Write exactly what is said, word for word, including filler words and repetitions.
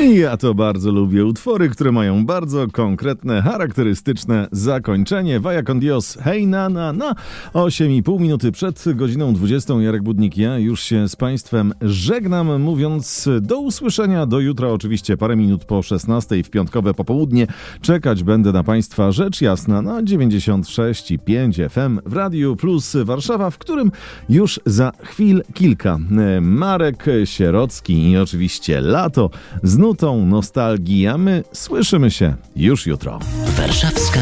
I ja to bardzo lubię. Utwory, które mają bardzo konkretne, charakterystyczne zakończenie. Vaya con Dios, hej na na na. osiem i pół minuty przed godziną dwudziestą. Jarek Budnik, ja już się z Państwem żegnam, mówiąc do usłyszenia do jutra. Oczywiście parę minut po szesnastej w piątkowe popołudnie. Czekać będę na Państwa rzecz jasna na dziewięćdziesiąt sześć i pięć F M w Radiu Plus Warszawa, w którym już za chwil kilka. Marek Sierocki i oczywiście Lato z nutą nostalgii, a my słyszymy się już jutro. Warszawska